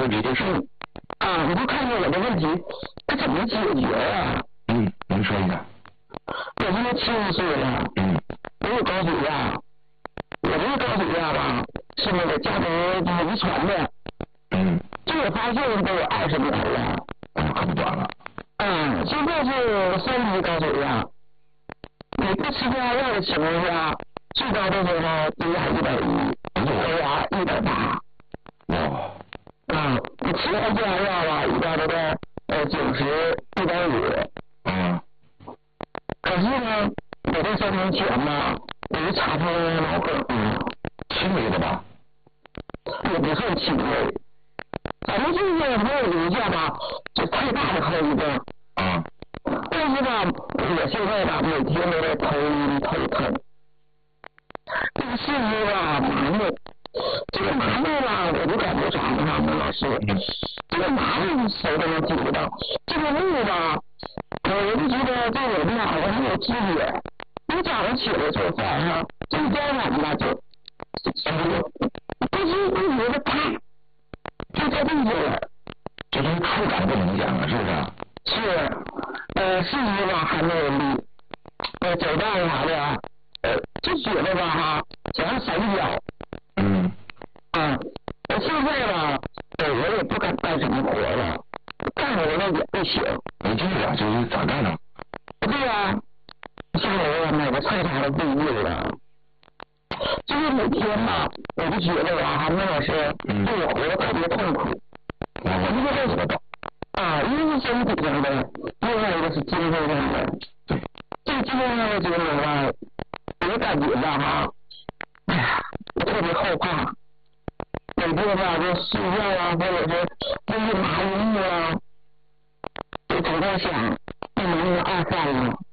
决这件事。 你就看见我的问题，它怎么解决呀？ 您说一下。 我现在70岁了，我有高血压，我这个高血压吧是那个家族遗传的，这我发现都有20年了， 可不短了。 现在是3级高血压，你不吃降压药的情况下，最高的时候低压110，高压180。你吃完降压药吧，一般都在90、150。可是呢，我这3年前吧，我就查出来脑梗， 轻微的吧？ 也不算轻微，反正就是没有留下吧，就太大的后遗症。但是吧，我现在吧，每天都在头晕头疼，这个四肢吧麻木，这个麻木吧，我就感觉啥呢？孟老师，这个麻木谁都能体会到，这个木吧。我就觉得这个人好像没有知觉，你早上起来做饭这一天晚吧就不知不觉的啪就在地上了， 这种触感不明显了，是不是？ 是，四肢吧还没有力，走道啥的，就觉得吧想要闪脚。我现在吧，我也不敢干什么活了。干活了也不行， 没劲了，就是咋干呢？ 对呀，下楼买个菜啥的不一定了。就是每天吧，我就觉得孟老师对我活得特别痛苦。我这个为什么懂？一个是身体上的，另外一个是精神上的。这个精神上的这个吧，我感觉吧哎呀，我特别后怕。每天吧就睡觉或者是就是麻木就总在想，不能2犯了。